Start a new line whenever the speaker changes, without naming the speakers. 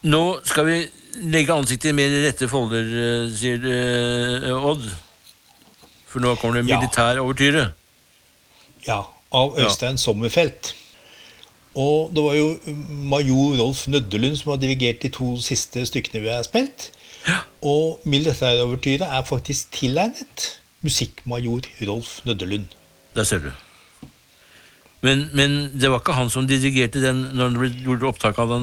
Nå skal vi legge ansiktet mer i rette folder, sier Odd. For nå kommer det militærovertyret.
Ja, av Øystein Sommerfelt. Og det var jo major Rolf Nøddelund som har dirigert de 2 siste stykkene vi har spilt. Og militærovertyret er faktisk tilegnet musikkmajor Rolf Nøddelund.
Der ser du. Men det var ikke han som dirigerte den når det ble gjort opptak av den